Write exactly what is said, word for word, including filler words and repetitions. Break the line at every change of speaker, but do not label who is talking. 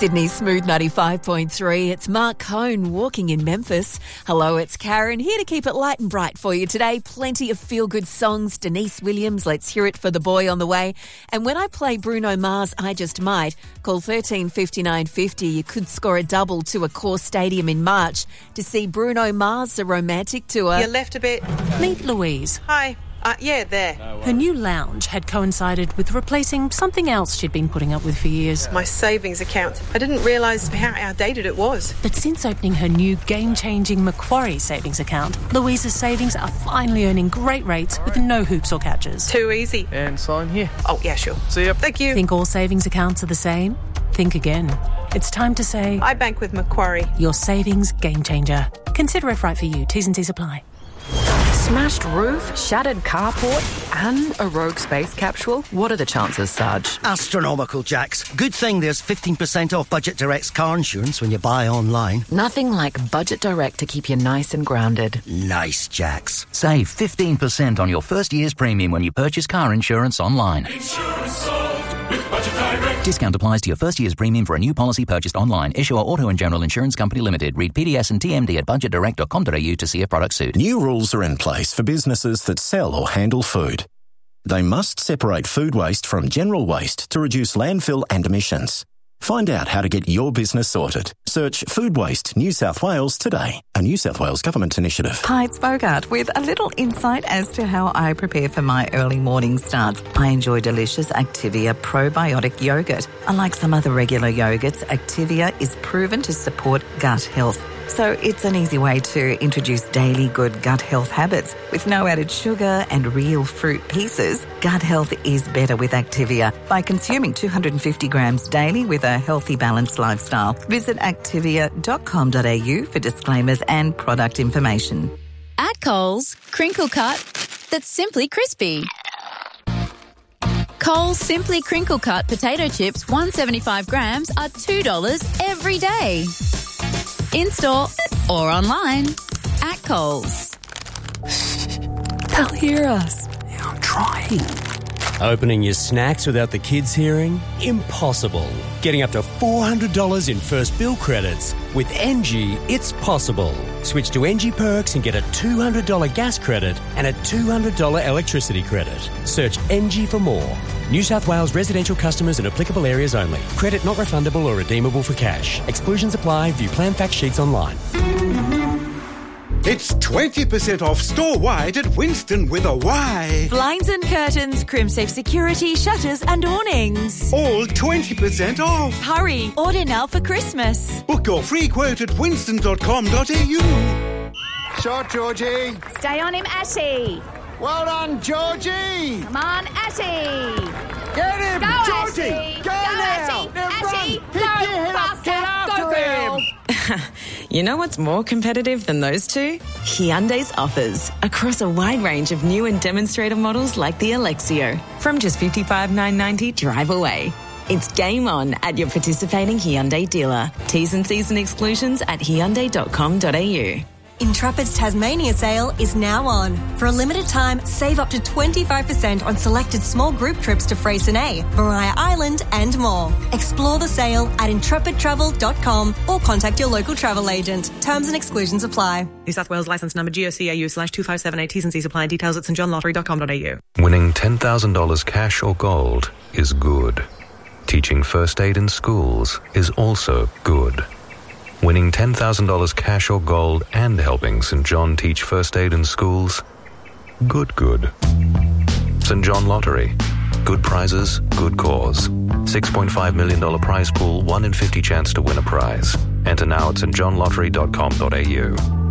Sydney's Smooth ninety-five point three. It's Mark Cohn walking in Memphis. Hello, it's Karen here to keep it light and bright for you today. Plenty of feel-good songs. Denise Williams, Let's Hear It for the Boy on the way. And when I play Bruno Mars, I Just Might, call thirteen fifty-nine fifty. You could score a double to Accor Stadium in March to see Bruno Mars, The Romantic Tour.
You left a bit.
Meet Louise.
Hi. Uh, yeah, there.
Her new lounge had coincided with replacing something else she'd been putting up with for years.
My savings account. I didn't realise how outdated it was.
But since opening her new game-changing Macquarie savings account, Louise's savings are finally earning great rates with no hoops or catches.
Too easy.
And sign here.
Oh, yeah, sure.
See ya.
Thank you.
Think all savings accounts are the same? Think again. It's time to say...
I bank with Macquarie.
Your savings game changer. Consider if right for you. T's and C's apply.
Smashed roof, shattered carport, and a rogue space capsule? What are the chances, Sarge?
Astronomical, Jax. Good thing there's fifteen percent off Budget Direct's car insurance when you buy online.
Nothing like Budget Direct to keep you nice and grounded.
Nice, Jax.
Save fifteen percent on your first year's premium when you purchase car insurance online.
Insurance solved with Budget Direct.
Discount applies to your first year's premium for a new policy purchased online. Issuer Auto and General Insurance Company Limited. Read P D S and T M D at budget direct dot com dot a u to see if product suit.
New rules are in place for businesses that sell or handle food. They must separate food waste from general waste to reduce landfill and emissions. Find out how to get your business sorted. Search Food Waste New South Wales today, a New South Wales government initiative.
Hi, it's Bogart with a little insight as to how I prepare for my early morning starts. I enjoy delicious Activia probiotic yogurt. Unlike some other regular yogurts, Activia is proven to support gut health. So it's an easy way to introduce daily good gut health habits. With no added sugar and real fruit pieces, gut health is better with Activia by consuming two hundred fifty grams daily with a healthy, balanced lifestyle. Visit activia dot com dot a u for disclaimers and product information.
At Coles, crinkle cut that's simply crispy. Coles Simply Crinkle Cut potato chips, one hundred seventy-five grams, are two dollars every day. In-store or online at Coles.
They'll hear us.
Yeah, I'm trying. Opening your snacks without the kids hearing? Impossible. Getting up to four hundred dollars in first bill credits. With N G, it's possible. Switch to N G Perks and get a two hundred dollars gas credit and a two hundred dollars electricity credit. Search N G for more. New South Wales residential customers in applicable areas only. Credit not refundable or redeemable for cash. Exclusions apply. View plan fact sheets online.
It's twenty percent off store-wide at Winston with a Y.
Blinds and curtains, Crimsafe security, shutters and awnings.
All twenty percent off.
Hurry, order now for Christmas.
Book your free quote at winston dot com dot a u.
Shot, Georgie.
Stay on him, Ashy.
Well done, Georgie.
Come on, Ashy.
Get him,
Go,
Georgie.
Ashy.
Go,
Go,
now.
Ashy.
Now
Ashy.
run.
Go,
Pick your head up. Get after
Go, girl.
him.
You know what's more competitive than those two? Hyundai's offers across a wide range of new and demonstrator models like the Alexio. From just fifty-five thousand nine hundred ninety dollars drive away. It's game on at your participating Hyundai dealer. T's and C's and exclusions at hyundai dot com dot a u.
Intrepid's Tasmania sale is now on. For a limited time, save up to twenty-five percent on selected small group trips to Freycinet, Maria Island and more. Explore the sale at intrepid travel dot com or contact your local travel agent. Terms and exclusions apply.
New South Wales licence number G O C A U slash two five seven eight. T's and C's apply. Details at st john lottery dot com dot a u.
Winning ten thousand dollars cash or gold is good. Teaching first aid in schools is also good. Winning ten thousand dollars cash or gold and helping St John teach first aid in schools? Good, good. St John Lottery. Good prizes, good cause. six point five million dollars prize pool, one in fifty chance to win a prize. Enter now at st john lottery dot com dot a u.